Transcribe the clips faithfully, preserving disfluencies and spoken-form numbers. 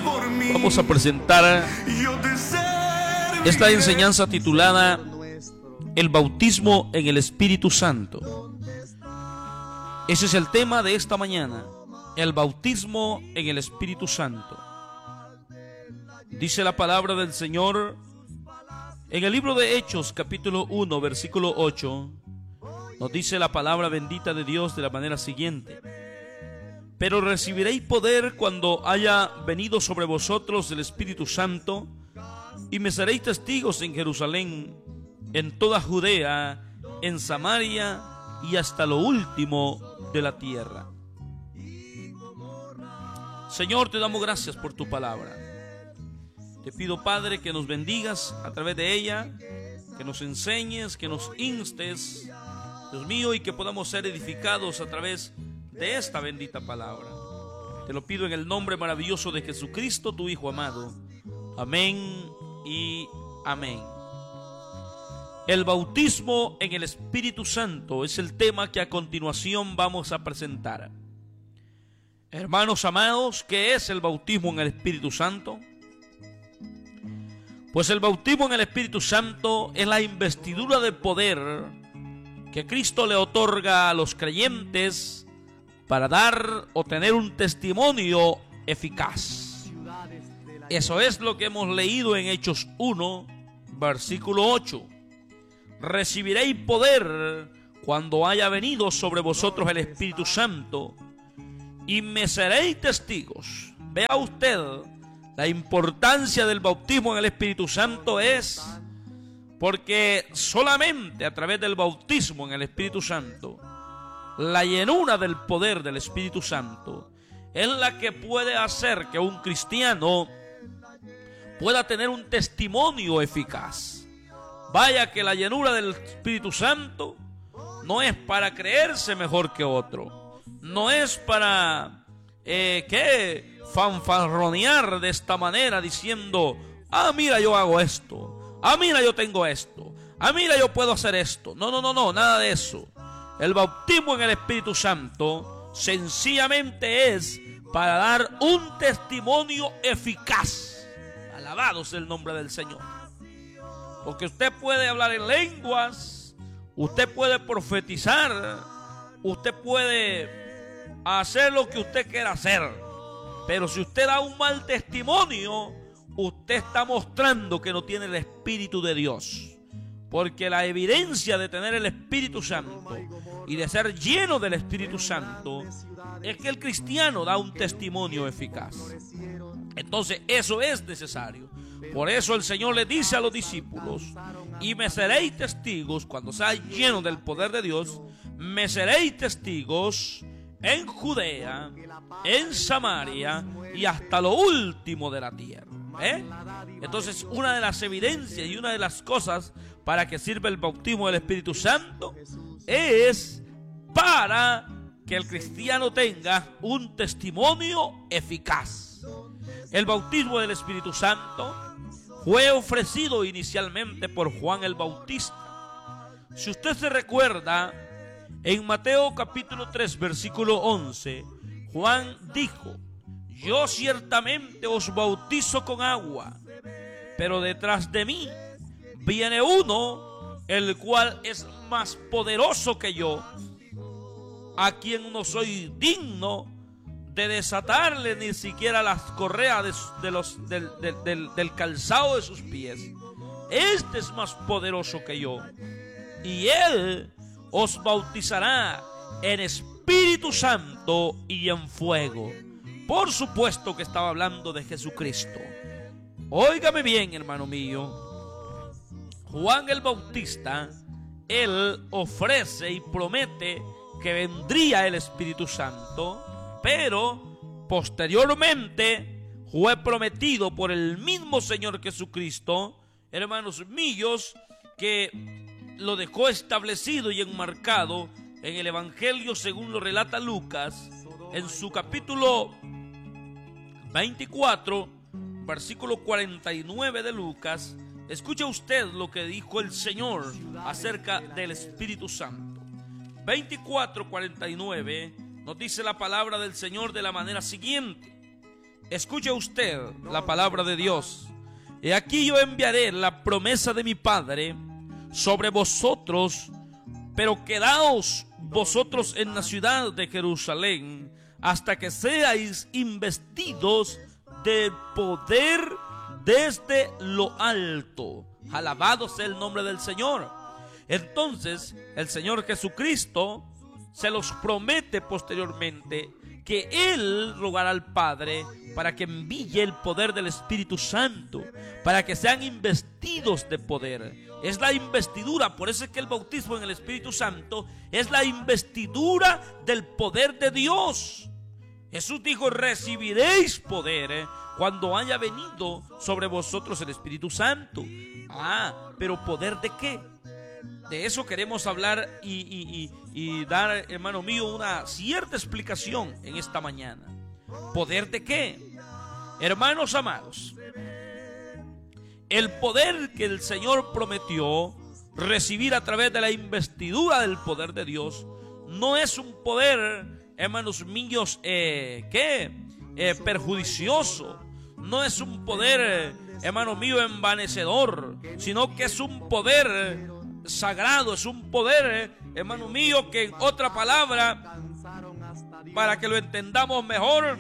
Vamos a presentar esta enseñanza titulada El bautismo en el Espíritu Santo. Ese es el tema de esta mañana, el bautismo en el Espíritu Santo. Dice la palabra del Señor en el libro de Hechos, capítulo uno, versículo ocho. Nos dice la palabra bendita de Dios de la manera siguiente: pero recibiréis poder cuando haya venido sobre vosotros el Espíritu Santo, y me seréis testigos en Jerusalén, en toda Judea, en Samaria y hasta lo último de la tierra. Señor, te damos gracias por tu palabra. Te pido, Padre, que nos bendigas a través de ella, que nos enseñes, que nos instes, Dios mío, y que podamos ser edificados a través de esta bendita palabra. Te lo pido en el nombre maravilloso de Jesucristo, tu Hijo amado. Amén y amén. El bautismo en el Espíritu Santo es el tema que a continuación vamos a presentar. Hermanos amados, ¿qué es el bautismo en el Espíritu Santo? Pues el bautismo en el Espíritu Santo es la investidura de poder que Cristo le otorga a los creyentes para dar o tener un testimonio eficaz. Eso es lo que hemos leído en Hechos uno, versículo ocho. Recibiréis poder cuando haya venido sobre vosotros el Espíritu Santo, y me seréis testigos. Vea usted, la importancia del bautismo en el Espíritu Santo es porque solamente a través del bautismo en el Espíritu Santo, la llenura del poder del Espíritu Santo es la que puede hacer que un cristiano pueda tener un testimonio eficaz. Vaya que la llenura del Espíritu Santo no es para creerse mejor que otro, no es para eh, ¿qué? fanfarronear de esta manera diciendo: ah, mira, yo hago esto. Ah, mira, yo tengo esto. Ah, mira, yo puedo hacer esto. No, no, no, no, nada de eso. El bautismo en el Espíritu Santo sencillamente es para dar un testimonio eficaz. Alabado sea el nombre del Señor. Porque usted puede hablar en lenguas, usted puede profetizar, usted puede hacer lo que usted quiera hacer. Pero si usted da un mal testimonio, usted está mostrando que no tiene el Espíritu de Dios. Porque la evidencia de tener el Espíritu Santo y de ser lleno del Espíritu Santo es que el cristiano da un testimonio eficaz. Entonces eso es necesario. Por eso el Señor le dice a los discípulos: y me seréis testigos cuando sea lleno del poder de Dios. Me seréis testigos en Judea, en Samaria y hasta lo último de la tierra. ¿Eh? Entonces, una de las evidencias y una de las cosas para que sirva el bautismo del Espíritu Santo es para que el cristiano tenga un testimonio eficaz. El bautismo del Espíritu Santo fue ofrecido inicialmente por Juan el Bautista. Si usted se recuerda, en Mateo capítulo tres, versículo once, Juan dijo: yo ciertamente os bautizo con agua, pero detrás de mí viene uno, el cual es más poderoso que yo, a quien no soy digno de desatarle ni siquiera las correas de, de los, del, del, del, del calzado de sus pies. Este es más poderoso que yo, y él os bautizará en Espíritu Santo y en fuego. Por supuesto que estaba hablando de Jesucristo. Óigame bien, hermano mío. Juan el Bautista, él ofrece y promete que vendría el Espíritu Santo, pero posteriormente fue prometido por el mismo Señor Jesucristo, hermanos míos, que lo dejó establecido y enmarcado en el Evangelio según lo relata Lucas, en su capítulo veinticuatro, versículo cuarenta y nueve de Lucas. Escuche usted lo que dijo el Señor acerca del Espíritu Santo. veinticuatro, cuarenta y nueve nos dice la palabra del Señor de la manera siguiente: Escuche usted la palabra de Dios. He aquí yo enviaré la promesa de mi Padre sobre vosotros, pero quedaos vosotros en la ciudad de Jerusalén hasta que seáis investidos de poder desde lo alto. Alabado sea el nombre del Señor. Entonces el Señor Jesucristo se los promete posteriormente que Él rogará al Padre para que envíe el poder del Espíritu Santo, para que sean investidos de poder. Es la investidura, por eso es que el bautismo en el Espíritu Santo es la investidura del poder de Dios. Jesús dijo: recibiréis poder eh, cuando haya venido sobre vosotros el Espíritu Santo. Ah, pero ¿poder de qué? De eso queremos hablar y, y, y, y dar, hermano mío, una cierta explicación en esta mañana. ¿Poder de qué? Hermanos amados, el poder que el Señor prometió recibir a través de la investidura del poder de Dios no es un poder, hermanos míos, eh, ¿qué? Eh, perjudicioso. No es un poder, eh, hermano mío, envanecedor, sino que es un poder eh, sagrado, es un poder, eh, hermano mío, que en otra palabra, para que lo entendamos mejor,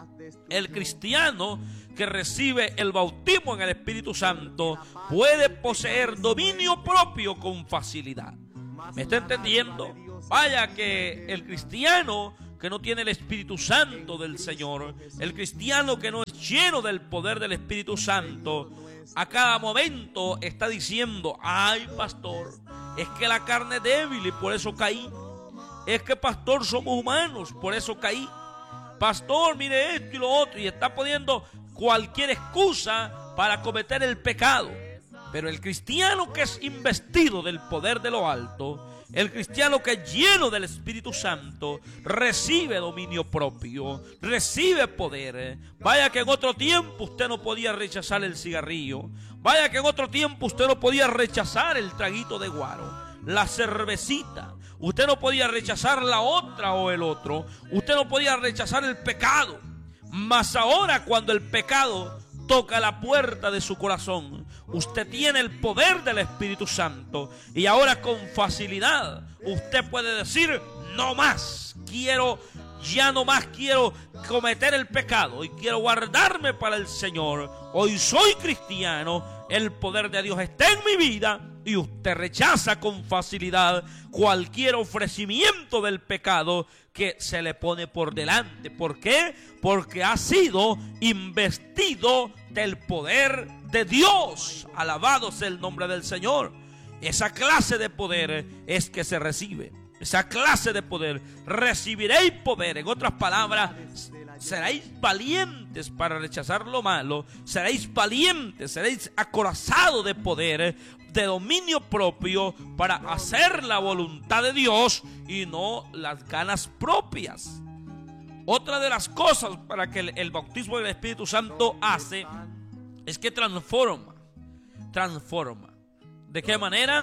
el cristiano que recibe el bautismo en el Espíritu Santo puede poseer dominio propio con facilidad. ¿Me está entendiendo? Vaya que el cristiano que no tiene el Espíritu Santo del Señor, el cristiano que no es lleno del poder del Espíritu Santo, a cada momento está diciendo: ay, pastor, es que la carne es débil y por eso caí. Es que, pastor, somos humanos, por eso caí. Pastor, mire esto y lo otro, y está poniendo cualquier excusa para cometer el pecado. Pero el cristiano que es investido del poder de lo alto, el cristiano que es lleno del Espíritu Santo, recibe dominio propio, recibe poder. Vaya que en otro tiempo usted no podía rechazar el cigarrillo. Vaya que en otro tiempo usted no podía rechazar el traguito de guaro, la cervecita. Usted no podía rechazar la otra o el otro. Usted no podía rechazar el pecado. Mas ahora, cuando el pecado toca la puerta de su corazón, usted tiene el poder del Espíritu Santo, y ahora con facilidad usted puede decir: no más, quiero, ya no más quiero cometer el pecado y quiero guardarme para el Señor. Hoy soy cristiano, el poder de Dios está en mi vida, y usted rechaza con facilidad cualquier ofrecimiento del pecado que se le pone por delante. ¿Por qué? Porque ha sido investido del poder de Dios. Alabado sea el nombre del Señor. Esa clase de poder es que se recibe. Esa clase de poder, recibiréis poder. En otras palabras, seréis valientes para rechazar lo malo. Seréis valientes, seréis acorazados de poder, de dominio propio, para hacer la voluntad de Dios y no las ganas propias. Otra de las cosas para que el, el bautismo del Espíritu Santo hace es que transforma. Transforma. ¿De qué manera?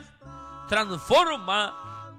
Transforma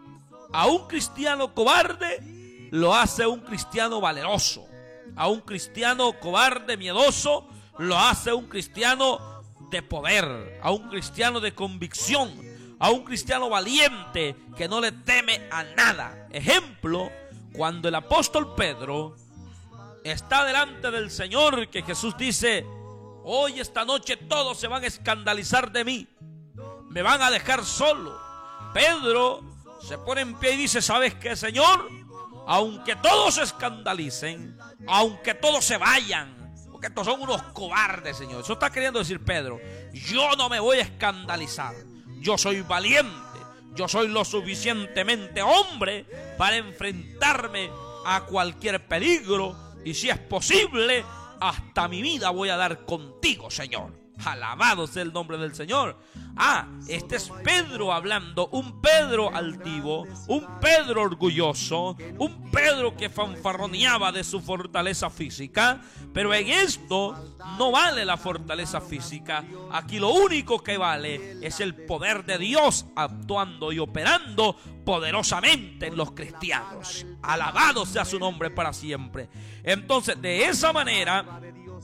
a un cristiano cobarde, lo hace un cristiano valeroso. A un cristiano cobarde, miedoso, lo hace un cristiano de poder, a un cristiano de convicción, a un cristiano valiente que no le teme a nada. Ejemplo, cuando el apóstol Pedro está delante del Señor, que Jesús dice: hoy, esta noche, todos se van a escandalizar de mí, me van a dejar solo. Pedro se pone en pie y dice: ¿sabes qué, Señor? Aunque todos se escandalicen, aunque todos se vayan, porque estos son unos cobardes, Señor. Eso está queriendo decir Pedro. Yo no me voy a escandalizar. Yo soy valiente. Yo soy lo suficientemente hombre para enfrentarme a cualquier peligro. Y si es posible, hasta mi vida voy a dar contigo, Señor. Alabado sea el nombre del Señor. Ah, este es Pedro hablando, un Pedro altivo, un Pedro orgulloso, un Pedro que fanfarroneaba de su fortaleza física. Pero en esto no vale la fortaleza física. Aquí lo único que vale es el poder de Dios actuando y operando poderosamente en los cristianos. Alabado sea su nombre para siempre. Entonces, de esa manera,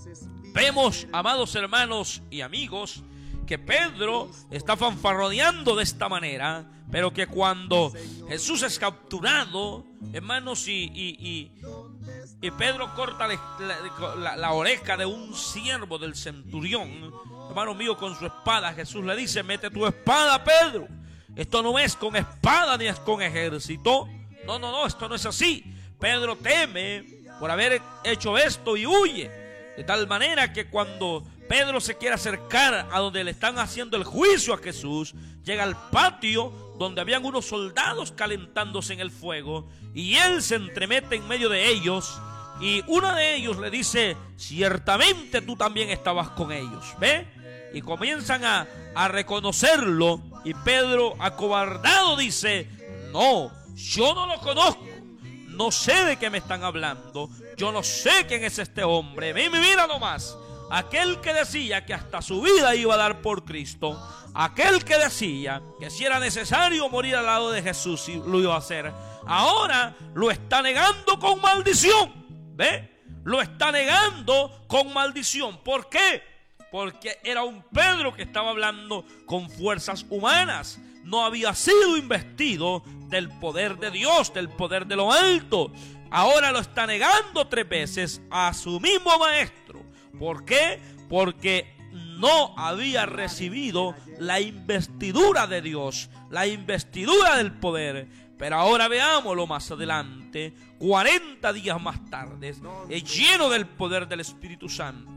Vemos, amados hermanos y amigos, que Pedro está fanfarroneando de esta manera, pero que cuando Jesús es capturado, hermanos, y, y, y, y Pedro corta la, la, la oreja de un siervo del centurión, hermano mío, con su espada, Jesús le dice: mete tu espada, Pedro. Esto no es con espada ni es con ejército. No, no, no, esto no es así. Pedro teme por haber hecho esto y huye. De tal manera que cuando Pedro se quiere acercar a donde le están haciendo el juicio a Jesús, llega al patio donde habían unos soldados calentándose en el fuego, y él se entremete en medio de ellos, y uno de ellos le dice: ciertamente tú también estabas con ellos, ¿ve? Y comienzan a, a reconocerlo, y Pedro, acobardado, dice: no, yo no lo conozco, no sé de qué me están hablando, yo no sé quién es este hombre. Mira nomás, aquel que decía que hasta su vida iba a dar por Cristo, aquel que decía que si era necesario morir al lado de Jesús, y lo iba a hacer, ahora lo está negando con maldición, ¿ve? Lo está negando con maldición. ¿Por qué? Porque era un Pedro que estaba hablando con fuerzas humanas. No había sido investido del poder de Dios, del poder de lo alto. Ahora lo está negando tres veces a su mismo maestro. ¿Por qué? Porque no había recibido la investidura de Dios, la investidura del poder. Pero ahora veámoslo más adelante, cuarenta días más tarde, lleno del poder del Espíritu Santo.